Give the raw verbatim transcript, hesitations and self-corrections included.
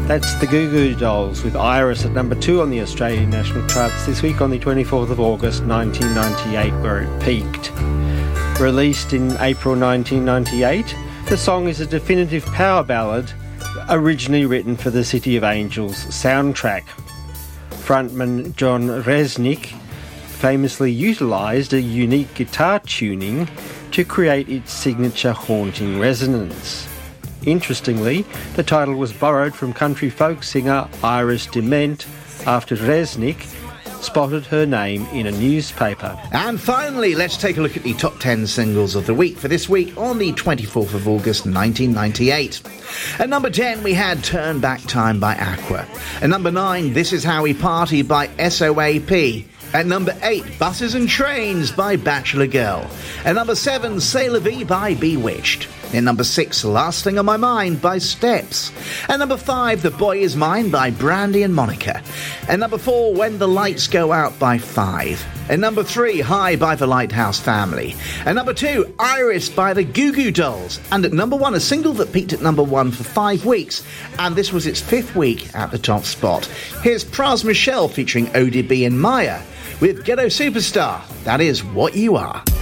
That's the Goo Goo Dolls with Iris at number two on the Australian National Charts this week on the twenty-fourth of August nineteen ninety-eight, where it peaked. Released in April nineteen ninety-eight, the song is a definitive power ballad originally written for the City of Angels soundtrack. Frontman John Rzeznik famously utilised a unique guitar tuning to create its signature haunting resonance. Interestingly, the title was borrowed from country folk singer Iris DeMent after Rzeznik spotted her name in a newspaper. And finally, let's take a look at the top ten singles of the week for this week on the twenty-fourth of August nineteen ninety-eight. At number ten, we had Turn Back Time by Aqua. At number nine, This Is How We Party by S O A P. At number eight, Buses and Trains by Bachelor Girl. At number seven, C'est La Vie by Bewitched. At number six, Last Thing on My Mind by Steps. At number five, The Boy Is Mine by Brandy and Monica. At number four, When the Lights Go Out by Five. At number three, High by the Lighthouse Family. At number two, Iris by the Goo Goo Dolls. And at number one, a single that peaked at number one for five weeks. And this was its fifth week at the top spot. Here's Pras Michel featuring O D B and Maya with Ghetto Superstar. That is What You Are.